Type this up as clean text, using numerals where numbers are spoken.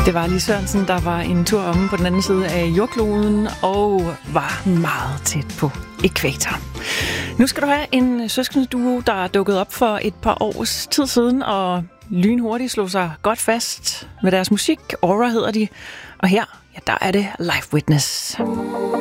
Det var Lis Sørensen, der var en tur om på den anden side af jordkloden og var meget tæt på ækvator. Nu skal du have en søskende duo, der er dukket op for et par års tid siden og lynhurtigt slog sig godt fast med deres musik. Aura hedder de, og her, ja, der er det Live Witness.